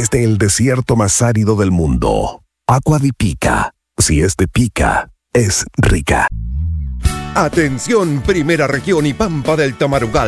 desde el desierto más árido del mundo. Agua de Pica. Si es de Pica, es rica. Atención, Primera Región y Pampa del Tamarugal.